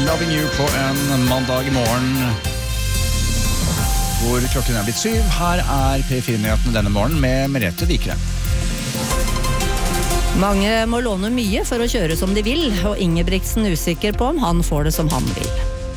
Loving You på en mandag morgen hvor klokken blitt 7. Her P4-nyhetene denne morgen med Merete Vikre. Mange må låne mye for å kjøre som de vil, og Ingebrigtsen usikker på om han får det som han vil.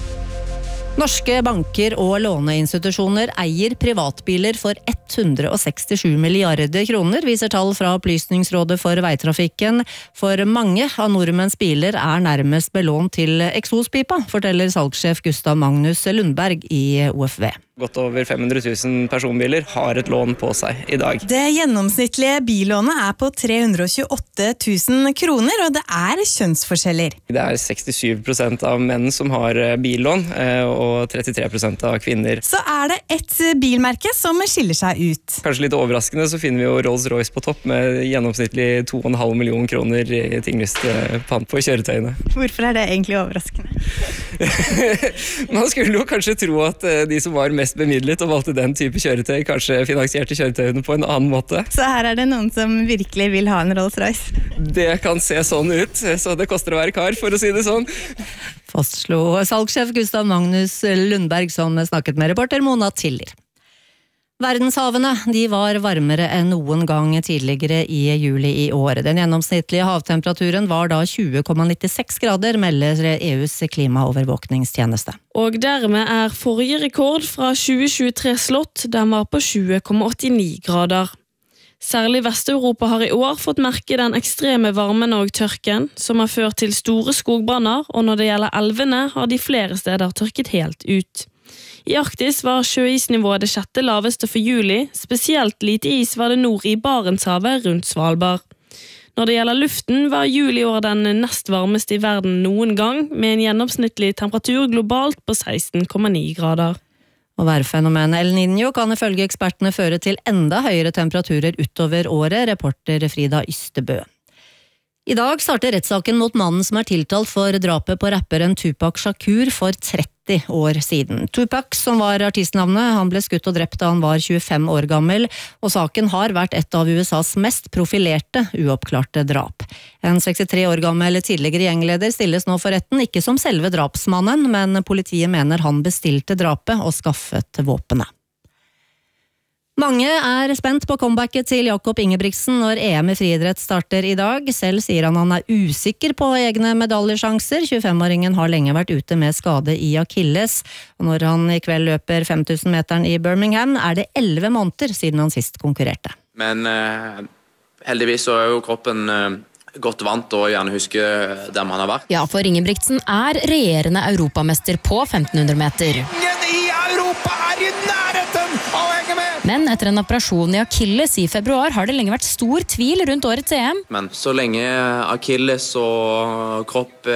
Norske banker og låneinstitusjoner eier privatbiler for 167 milliarder kroner, viser tall fra Opplysningsrådet for veitrafikken. For mange av nordmenns biler nærmest belånt til eksospipa, forteller salgssjef Gustav Magnus Lundberg i OFV. Godt over 500 000 personbiler har et lån på seg i dag. Det gjennomsnittlige billånet på 328 000 kroner, og det kjønnsforskjeller. Det 67% av menn som har billån, og 33% av kvinner. Så det et bilmerke som skiller seg ut. Kanskje litt overraskende så finner vi jo Rolls-Royce på topp med gjennomsnittlig 2,5 millioner kroner i tinglist pant på kjøretøyene. Hvorfor det egentlig overraskende? Man skulle jo kanskje tro at de som var mest bemidlet og valgte den type kjøretøy, kanskje finansierte kjøretøyene på en annen måte. Så her det noen som virkelig vil ha en Rolls-Royce? Det kan se sånn ut, så det koster å være kar, for å si det sånn. Fastslo salgssjef Gustav Magnus Lundberg, som snakket med reporter Mona Tiller. Verdenshavene var varmere enn noen gang tidligere i juli i år. Den gjennomsnittlige havtemperaturen var da 20,96 grader, melder EUs klimaovervåkningstjeneste. Og dermed forrige rekord fra 2023 slått, den var på 20,89 grader. Særlig Vest-Europa har i år fått merke den ekstreme varmen og tørken, som har ført til store skogbranner, og når det gjelder elvene har de flere steder tørket helt ut. I Arktis var sjøisnivået det 6. laveste for juli, spesielt lite is var det nord i Barentshavet rundt Svalbard. Når det gjelder luften var juli år den nest varmeste i verden noen gang, med en gjennomsnittlig temperatur globalt på 16,9 grader. Og værfenomenet El Niño kan ifølge ekspertene føre til enda høyere temperaturer utover året, reporter Frida Ystebø. I dag starter rettssaken mot mannen som tiltalt for drapet på rapperen Tupac Shakur for 30 år siden. Tupac, som var artistnavnet, han ble skutt og drept da han var 25 år gammel, og saken har vært et av USAs mest profilerte uoppklarte drap. En 63 år gammel tidligere gjengleder stilles nå for retten, ikke som selve drapsmannen, men politiet mener han bestilte drapet og skaffet våpenet. Mange spent på comebacket til Jakob Ingebrigtsen når EM i friidrett starter i dag. Selv sier han usikker på egne medaljesjanser. 25-åringen har lenge vært ute med skade i Achilles. Og når han i kveld løper 5000-meteren i Birmingham, det 11 måneder siden han sist konkurrerte. Men heldigvis så jo kroppen godt vant og gjerne husker dem han har vært. Ja, for Ingebrigtsen regjerende europamester på 1500 meter. I Europa I nærheten av henge med! Men etter en operasjon i Achilles i februar har det lenge vært stor tvil rundt årets EM. Men så lenge Achilles og kropp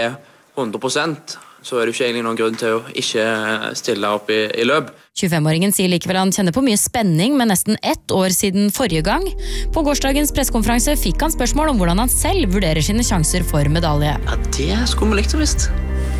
100%, så det ikke egentlig noen grunn til å ikke stille opp i løp. 25-åringen sier likevel han kjenner på mye spenning med nesten 1 år siden forrige gang. På gårsdagens pressekonferanse fikk han spørsmål om hvordan han selv vurderer sine sjanser for medalje. Ja, det skulle vi likt å visst.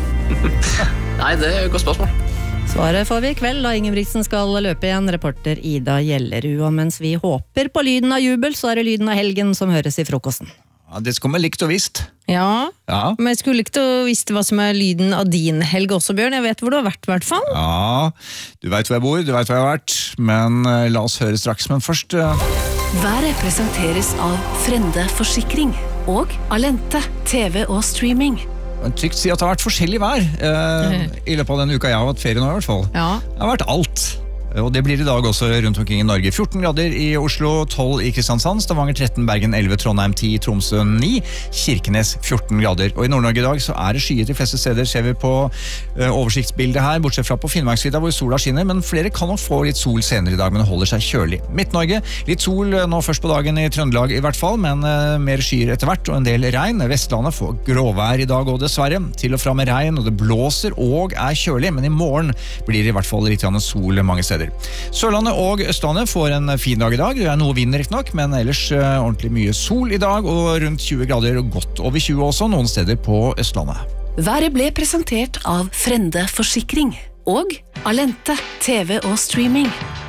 Nei, det et godt spørsmål. Svaret får vi i kveld da Ingebrigtsen skal løpe igjen, reporter Ida Gjellerud. Og mens vi håper på lyden av jubel, så det lyden av helgen som høres i frokosten. Ja, det skulle vi likt og visst. Ja, men jeg skulle likt å visst hva som lyden av din helg også, Bjørn. Jeg vet hvor du har vært, I hvert fall. Ja, du vet hvor jeg bor, du vet hvor jeg har vært. Men la oss høre straks, men først... Været presenteres av Frende Forsikring og Alente TV og streaming. Trygt si at det har vært forskjellig vær I løpet av denne uka jeg har hatt ferie nå I hvert fall. Det har vært alt. Og det blir I dag også rundt omkring I Norge. 14 grader I Oslo, 12 I Kristiansand, Stavanger 13, Bergen 11, Trondheim 10, Tromsø 9, Kirkenes 14 grader. Og I Nord-Norge I dag så det skyet de fleste steder, ser vi på oversiktsbildet her, bortsett fra på Finnmarksvidda hvor sola skinner, men flere kan nok få litt sol senere I dag, men det holder seg kjølig. Midt-Norge, litt sol nå først på dagen I Trøndelag I hvert fall, men mer skyer etter hvert, og en del regn. Vestlandet får gråvær I dag og dessverre, til og fra med regn, og det blåser og kjølig, men I morgen blir det I hvert fall litt sol mange steder. Sørlandet og Østlandet får en fin dag I dag. Det noe vind riktig nok, men ellers ordentlig mye sol I dag, og rundt 20 grader og godt over 20 også, noen steder på Østlandet. Været ble presentert av Frende Forsikring og Alente TV og streaming.